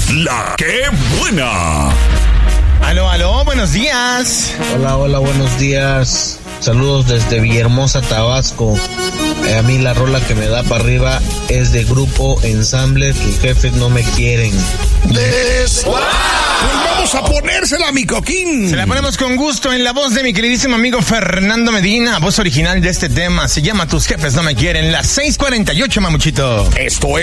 La que buena. Aló, buenos días. Hola, buenos días. Saludos desde Villahermosa, Tabasco. A mí la rola que me da para arriba es de Grupo Ensamble, Tus Jefes No Me Quieren. Pues vamos a ponérsela, mi coquín. Se la ponemos con gusto en la voz de mi queridísimo amigo Fernando Medina, voz original de este tema. Se llama Tus Jefes No Me Quieren, las 6:48, mamuchito. Esto es